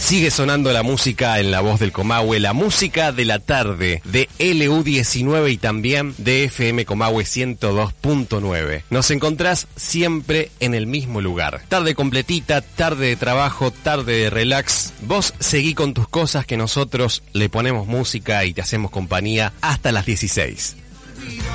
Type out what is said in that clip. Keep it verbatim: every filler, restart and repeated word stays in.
Sigue sonando la música en la voz del Comahue, la música de la tarde de L U diecinueve y también de F M Comahue ciento dos punto nueve. Nos encontrás siempre en el mismo lugar. Tarde completita, tarde de trabajo, tarde de relax. Vos seguí con tus cosas que nosotros le ponemos música y te hacemos compañía hasta las dieciséis.